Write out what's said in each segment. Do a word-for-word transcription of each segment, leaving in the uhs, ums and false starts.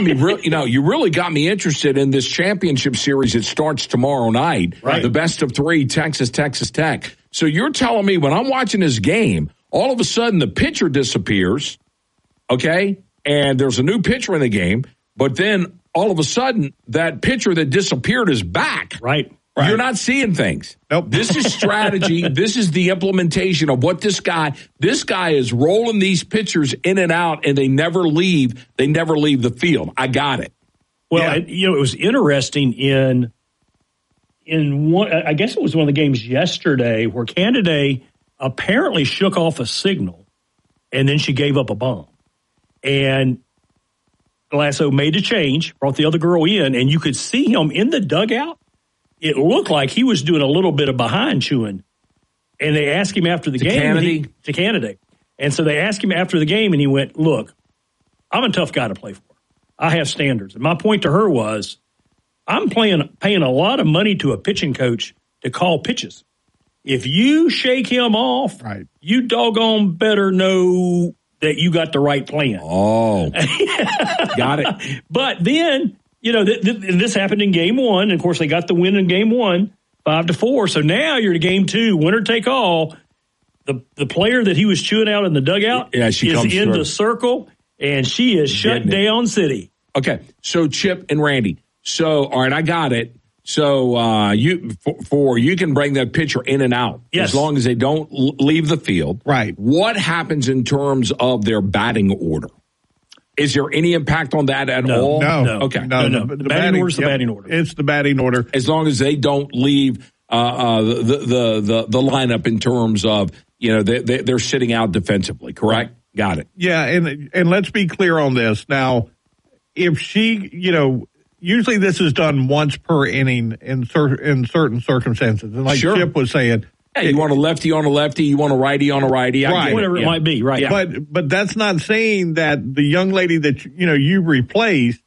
me, real, you know, you really got me interested in this championship series. It starts tomorrow night. Right. The best of three, Texas, Texas Tech. So you're telling me when I'm watching this game, all of a sudden the pitcher disappears, okay, and there's a new pitcher in the game, but then all of a sudden that pitcher that disappeared is back. Right. Right. You're not seeing things. Nope. This is strategy. This is the implementation of what this guy, this guy is rolling these pitchers in and out, and they never leave. They never leave the field. I got it. Well, Yeah. it, you know, it was interesting in, in one, I guess it was one of the games yesterday where Canada apparently shook off a signal, and then she gave up a bomb. And Lasso made a change, brought the other girl in, and you could see him in the dugout. It looked like he was doing a little bit of behind chewing. And they asked him after the To game. Kennedy? He, to Kennedy. And so they asked him after the game, and he went, look, I'm a tough guy to play for. I have standards. And my point to her was, I'm playing, paying a lot of money to a pitching coach to call pitches. If you shake him off, Right. you doggone better know that you got the right plan. Oh, got it. But then, you know, th- th- this happened in game one. And of course, they got the win in game one, five to four. So now you're to game two, winner take all. The the player that he was chewing out in the dugout Yeah, she is comes in through. the circle, and she is shut Getting it. down city. Okay, so Chip and Randy. So, all right, I got it. So, uh, you for, for you can bring that pitcher in and out Yes. as long as they don't l- leave the field. Right. What happens in terms of their batting order? Is there any impact on that at No, all? No. No. Okay. No, no. The batting order's the batting order. It's the batting order. As long as they don't leave uh, uh, the, the the the lineup in terms of, you know, they, they, they're sitting out defensively, correct? Got it. Yeah, and and let's be clear on this. Now, if she, you know, usually this is done once per inning in cer- in certain circumstances. And like Sure. Chip was saying, Hey, you want a lefty on a lefty, you want a righty on a righty. I Right. get it. Whatever it Yeah. might be, right. Yeah. but but that's not saying that the young lady that you know you replaced,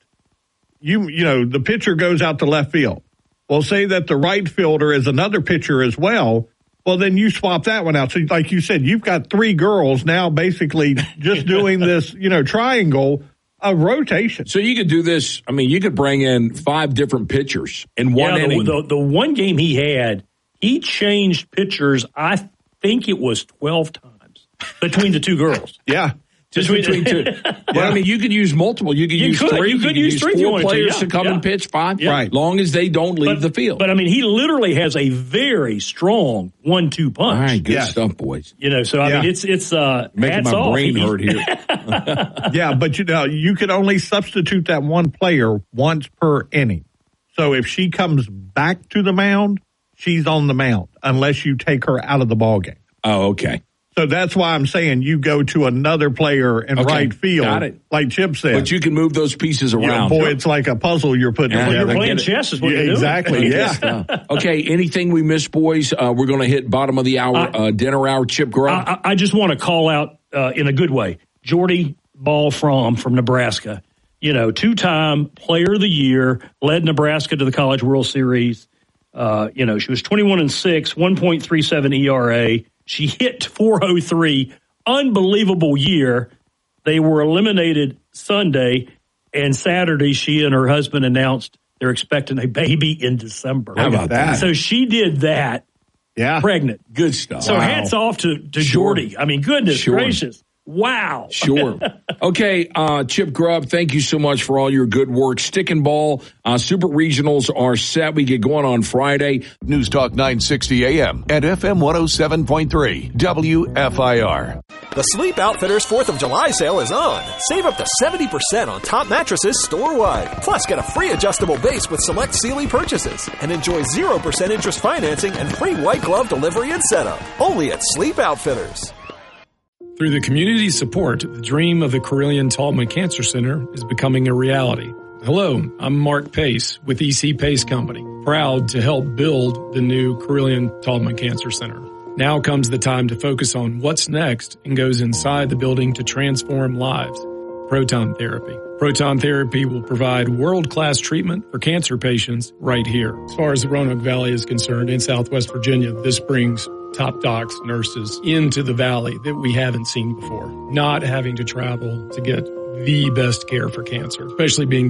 you you know, the pitcher goes out to left field. Well, say that the right fielder is another pitcher as well. Well, then you swap that one out. So, like you said, you've got three girls now basically just doing this, you know, triangle of rotation. So you could do this. I mean, you could bring in five different pitchers in one yeah, inning. the, the, the one game he had, he changed pitchers, I think it was twelve times between the two girls. Yeah. Just Between- between two. But I mean, you could use multiple. You could You use could. three. You could use three if you four wanted to, players yeah, to come yeah. and pitch five. Yeah. Right. Long as they don't leave But, the field. but I mean, he literally has a very strong one two punch. All right, good Yes. stuff, boys. You know, so I Yeah. mean, it's it's uh, Making hats my off. brain He- hurt here. Yeah, but you know, you can only substitute that one player once per inning. So if she comes back to the mound, she's on the mound unless you take her out of the ball game. Oh, okay. So that's why I'm saying you go to another player in Okay, right field, got it. like Chip said. But you can move those pieces You know, around. boy, it's like a puzzle you're putting Yeah, Well, together. you're I playing get it. chess is what Yeah, you're doing. exactly. Good Yeah. stuff. Okay, anything we missed, boys? Uh, we're going to hit bottom of the hour, I- uh, dinner hour, Chip Grubb. I, I just want to call out uh, in a good way, Jordy Ball Fromm from Nebraska. You know, two-time Player of the Year, led Nebraska to the College World Series. Uh, you know, she was twenty-one and six, one point three seven E R A. She hit four oh three. Unbelievable year. They were eliminated Sunday, and Saturday she and her husband announced they're expecting a baby in December. How about that? So she did that, Yeah. pregnant. Good stuff. So hats off to, to Sure. Jordy. I mean, goodness Sure. gracious. Wow. Sure. Okay, uh, Chip Grubb, thank you so much for all your good work. Stick and ball, uh, super regionals are set. We get going on Friday. News Talk nine sixty A M and F M one oh seven point three W F I R. The Sleep Outfitters fourth of July sale is on. Save up to seventy percent on top mattresses store-wide. Plus, get a free adjustable base with select Sealy purchases. And enjoy zero percent interest financing and free white glove delivery and setup. Only at Sleep Outfitters. Through the community support, the dream of the Carilion Tallman Cancer Center is becoming a reality. Hello, I'm Mark Pace with E C Pace Company, proud to help build the new Carilion Tallman Cancer Center. Now comes the time to focus on what's next and goes inside the building to transform lives. Proton therapy. Proton therapy will provide world-class treatment for cancer patients right here. As far as the Roanoke Valley is concerned, in Southwest Virginia, this brings top docs, nurses into the valley that we haven't seen before. Not having to travel to get the best care for cancer, especially being